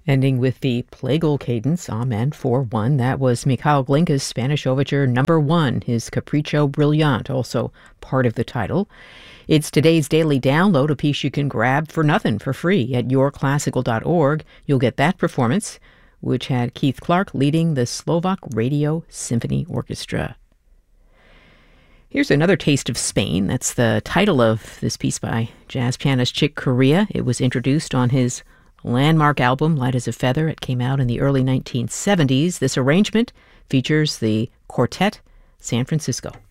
Ending with the Plagal cadence, Amen 4-1. That was Mikhail Glinka's Spanish Overture number 1, his Capriccio Brillante, also part of the title. It's today's daily download, a piece you can grab for nothing, for free, at yourclassical.org. You'll get that performance, which had Keith Clark leading the Slovak Radio Symphony Orchestra. Here's another taste of Spain. That's the title of this piece by jazz pianist Chick Corea. It was introduced on his landmark album, Light as a Feather. It came out in the early 1970s. This arrangement features the Quartet San Francisco.